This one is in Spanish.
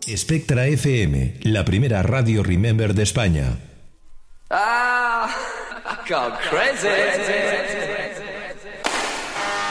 Spectra FM, la primera radio Remember de España. Ah, I go crazy.